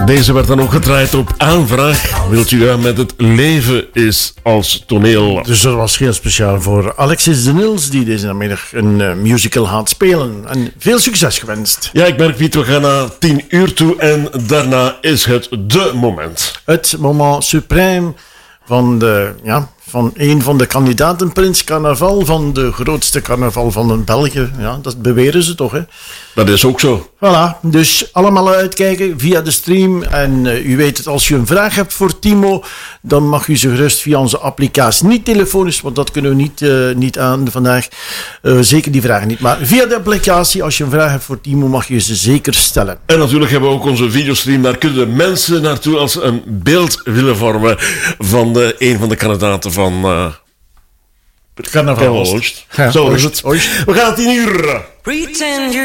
Deze werd dan ook gedraaid op aanvraag. Wilt u met het leven is als toneel? Dus dat was heel speciaal voor Alexis de Nils, die deze namiddag een musical gaat spelen. En veel succes gewenst. Ja, ik merk, Piet, we gaan naar 10 uur toe en daarna is het de moment. Het moment suprême van een van de kandidaten Prins Carnaval, van de grootste carnaval van België. Ja, dat beweren ze toch, hè? Dat is ook zo. Voilà, dus allemaal uitkijken via de stream. En u weet het, als je een vraag hebt voor Timo, dan mag u ze gerust via onze applicatie. Niet telefonisch, want dat kunnen we niet aan vandaag. Zeker die vragen niet. Maar via de applicatie, als je een vraag hebt voor Timo, mag je ze zeker stellen. En natuurlijk hebben we ook onze videostream. Daar kunnen de mensen naartoe als ze een beeld willen vormen van een van de kandidaten van Carnaval. Zo is het. We gaan 10 uur.